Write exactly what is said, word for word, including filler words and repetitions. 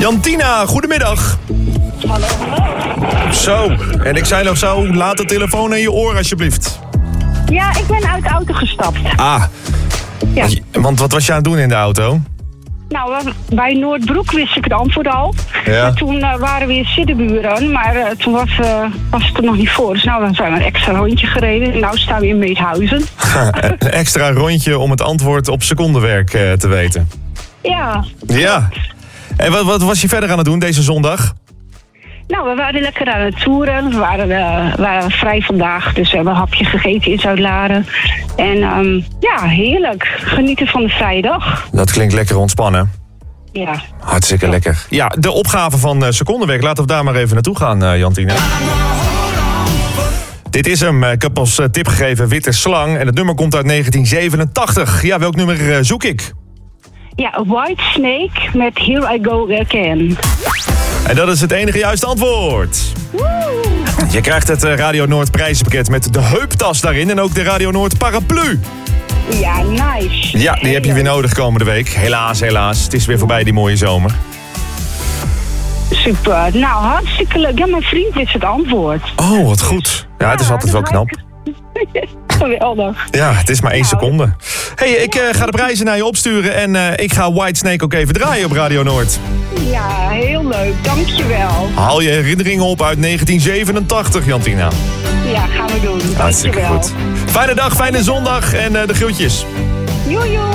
Jantina, goedemiddag. Hallo, hallo. Zo, en ik zei nog zo, laat de telefoon in je oor alsjeblieft. Ja, ik ben uit de auto gestapt. Ah, Ja. want wat was je aan het doen in de auto? Nou, bij Noordbroek wist ik het antwoord al. Ja. Maar toen uh, waren we in Siddeburen, maar uh, toen was, uh, was het er nog niet voor. Dus nou, dan zijn we een extra rondje gereden. En nu staan we in Meethuizen. Een extra rondje om het antwoord op secondenwerk uh, te weten. Ja. Ja. En wat, wat was je verder aan het doen deze zondag? Nou, we waren lekker aan het toeren. We waren, uh, waren vrij vandaag, dus we hebben een hapje gegeten in Zuid-Laren. En um, ja, heerlijk. Genieten van de vrije dag. Dat klinkt lekker ontspannen. Ja. Hartstikke lekker. Ja, de opgave van uh, secondenwerk. Laten we daar maar even naartoe gaan, uh, Jantine. Dit is hem. Ik heb als uh, tip gegeven Witte Slang. En het nummer komt uit negentien zevenentachtig. Ja, welk nummer uh, zoek ik? Ja, White Snake met Here I Go Again. En dat is het enige juiste antwoord. Woe! Je krijgt het uh, Radio Noord prijzenpakket met de heuptas daarin. En ook de Radio Noord paraplu. Ja, nice. Ja, die heb je weer nodig komende week. Helaas, helaas. Het is weer voorbij die mooie zomer. Super. Nou, hartstikke leuk. Ja, mijn vriend wist het antwoord. Oh, wat goed. Ja, het is altijd wel knap. Geweldig. Ja, het is maar één Nou. seconde. Hey, ik uh, ga de prijzen naar je opsturen. En uh, ik ga Whitesnake ook even draaien op Radio Noord. Ja, heel leuk. Dankjewel. Haal je herinneringen op uit negentien zevenentachtig, Jantina. Ja, gaan we doen. Hartstikke Dankjewel. goed. Fijne dag, fijne zondag en uh, de groetjes. Joe, joe.